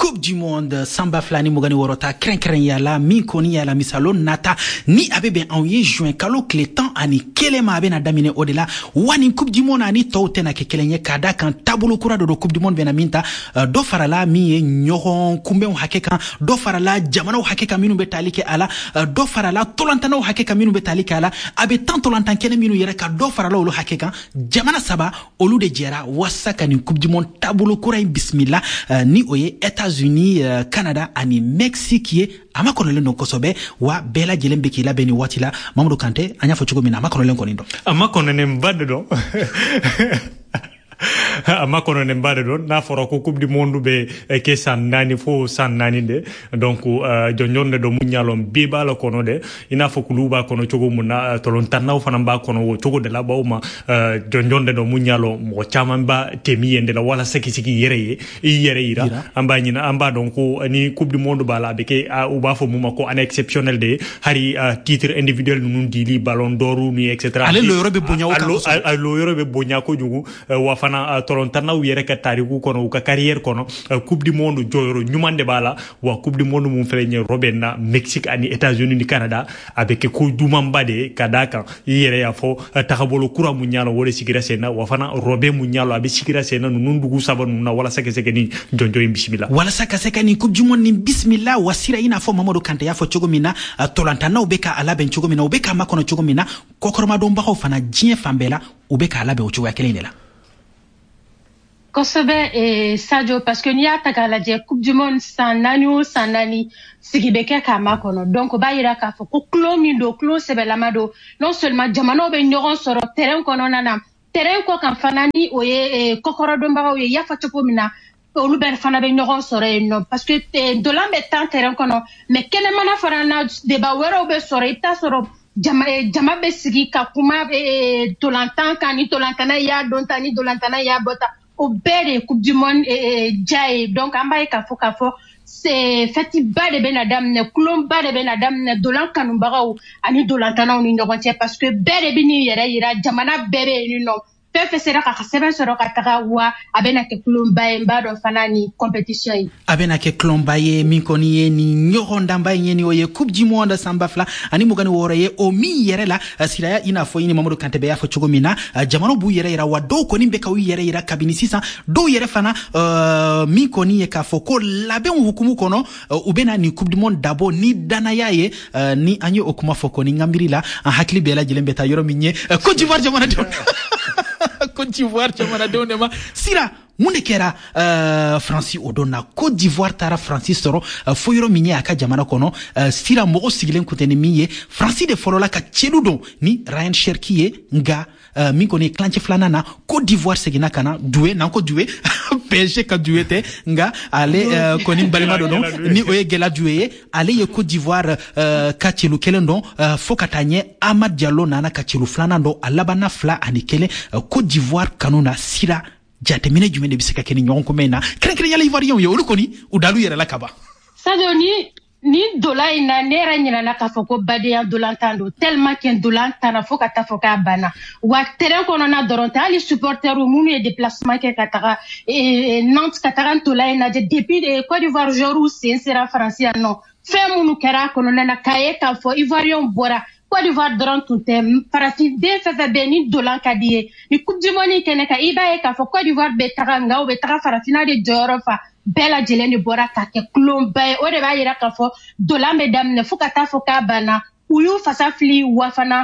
Coupe du Monde samba flani mugani worota kren yala min koni yala misalo nata ni abebe en juin kalo kletan ani kelema abena damine odela wani Coupe du Monde ani tawtena ke kelenye kada kan tabulu kura do Coupe du Monde bena minta do farala mi nyoron kumbe hakeka do farala jamana hakeka minu betalike ala do farala tolantana hakeka minu betalike ala abe tant tolantan kene minu yere ka do farala olu hakeka jamana saba olu de jera wasaka ni Coupe du Monde tabulu kura bismillah ni oye États-Unis, Canada ani Mexique ye ama konole no kosobe wa bela jelembe ki la beni watila Mamadou Kanté anya fochugo mina ama konole konindo ama konone mbade do ama kono ne mbade don na foro ko Coupe du Monde be ke sannani fo sannani de donc jonjonde do munyalom biba la kono de ina fo kuluba kono chogo munna tolon tannaw fana ba kono wo chogo de la bawma jonjonde do munyalo mo chamamba temi yende la wala seki yere ira amba nyina amba donc ni Coupe du Monde bala be ke uba fo muma ko an exceptionnel de hari titre individuel nun dili ballon d'or ni etc ale lo yorobe bonya lo yorobe bonya ko jugu wa fana tolontana yere ka tariku kono ka carrière kono Coupe du Monde joyoro nyumande bala wa Coupe du Monde mum feleñe robena Mexique ani États-Unis ni Canada avec ko dumambade kadaka yere ya fo takabolo kura munyalo wole sigira sena wa fana robe munyalo abe sigira sena nun dugu sabanu na wala sake ni jonjo bismillah wala sake ni Coupe du Monde ni bismillah wasira ina fo Mamadou Kanté ya fo chogomina tolantana ubeka alaben chogomina ubeka makono chogomina kokorma do mbaho fana jien fambela ubeka alabe ochowa kelenela Kosobe et Sadio parce que ni ataka la Coupe du Monde sanani sigibeke kama kono donc ba yira ka fo ko klomi do klo sebe lamado non seulement jamano be nyoron soro terrain kono nana terrain ko kan fanani oye kokoro do mbago ye yafa topo mina olu ber fana be nyoron soro non parce que de lambe tant terrain kono mais kene mana farana de ba wero be soro ita soro jama be sigi ka kuma tolantan kani tolantana ya don tani tolantana ya bota au bel Coupe du Monde jai donc ambaye kafo c'est fati bade benadam ne kulom bade benadam ne dolan kanumbaga ani dolantana ni nyogontie parce que bere bini yira jamana bere ni no fe sera ka seben soro ka taga wa abena ke kulom baye mbado fanani compétition yi abena ke kulom baye min koni ni nyoronda baye ni oye Coupe du Monde samba fla ani mugani woroye o mi yere la siraya ina fo ini Mamadou Kanté be ya fo chogomina jamano bu yere ira wa do koni be ka wi yere ira kabini 600 do yere fana mi koni e ka fo ko labe hukumu kono ubena ni Coupe du Monde dabo ni danaya ye ni anyo okuma fo koni ngambiri la hakli be la jilembe ta yoro minye Côte d'Ivoire jamana de Côte d'Ivoire jamana de onema sira munde kera Francis Odona Côte d'Ivoire tara Francis soro foyoro minye aka jamana kono sira mogo sigilen kuteni miye Francis de folola ka cheludo ni Ryan Cherki ye nga min koni clanche flanana Côte d'Ivoire segina kana doué nanko doué PSG ka doué te nga ale koni balima do ni oye gela doué ale ye Côte d'Ivoire ka chelu kelendo fokatanye Amad Diallo nana ka chelu flanando alabana fla anikele Côte d'Ivoire kanuna sira jate mine jumende biseka keni nyonko mena kren yala ivoirien yo ulukoni udalu yere la kaba Sadio ni dola ina nera nyina na kafoko bade ya dolantando tellement qu'un dolantana foka tafoka bana wa terrain kono na doronta ali supporter ou munu e déplacement ke katara et Nantes kataran dola ina depuis Côte d'Ivoire joru c'est sera français non fait munu kera kono na kaye kafo ivoirien bora Côte d'Ivoire doron tunte parati de fefe beni dolan kadie ni Coupe du Monde kene ka iba e kafo Côte d'Ivoire be taranga o be tara farafina de jorofa bela jeleni bora ka ke klomba o de ba yira ka fo dolambe damne fukata foka bana uyu fasafli wafana